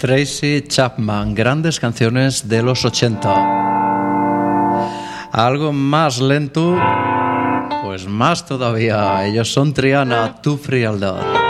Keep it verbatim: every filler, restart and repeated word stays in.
Tracy Chapman, grandes canciones de los ochenta. Algo más lento, pues más todavía. Ellos son Triana, Tu frialdad.